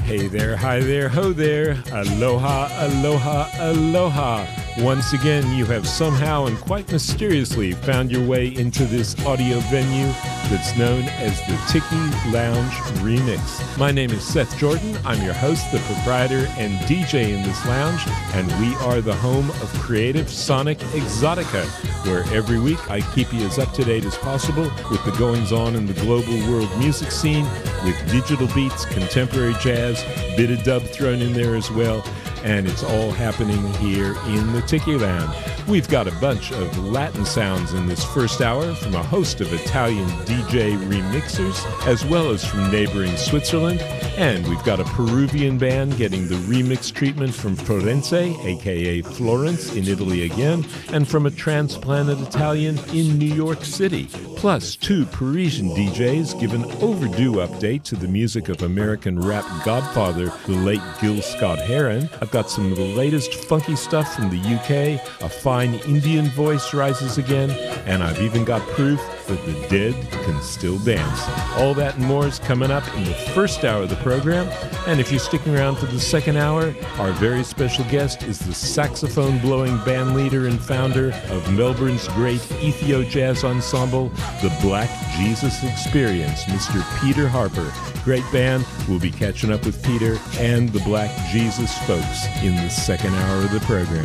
Hey there, hi there, ho there, aloha, aloha, aloha. Once again, you have somehow and quite mysteriously found your way into this audio venue that's known as the Tiki Lounge Remix. My name is Seth Jordan. I'm your host, the proprietor, and DJ in this lounge, and we are the home of Creative Sonic Exotica, where every week I keep you as up-to-date as possible with the goings-on in the global world music scene, with digital beats, contemporary jazz, bit of dub thrown in there as well, and it's all happening here in the Tiki Lounge. We've got a bunch of Latin sounds in this first hour from a host of Italian DJ remixers, as well as from neighboring Switzerland, and we've got a Peruvian band getting the remix treatment from Florence, aka Florence in Italy again, and from a transplanted Italian in New York City. Plus, two Parisian DJs give an overdue update to the music of American rap godfather, the late Gil Scott-Heron. I've got some of the latest funky stuff from the UK, a fine Indian voice rises again, and I've even got proof that the dead can still dance. All that and more is coming up in the first hour of the program, and if you're sticking around for the second hour, our very special guest is the saxophone-blowing band leader and founder of Melbourne's great Ethio Jazz Ensemble, the Black Jesus Experience, Mr. Peter Harper. Great band. We'll be catching up with Peter and the Black Jesus folks in the second hour of the program.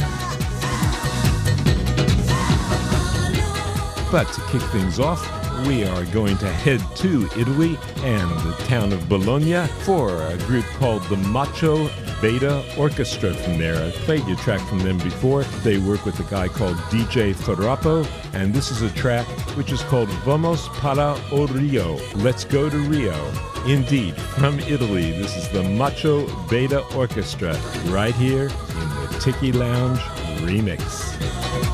But to kick things off, we are going to head to Italy and the town of Bologna for a group called the Macho Beta Orchestra from there. I've played you a track from them before. They work with a guy called DJ Farapo, and this is a track which is called Vamos para o Rio. Let's go to Rio. Indeed, from Italy, this is the Macho Beta Orchestra right here in the Tiki Lounge Remix.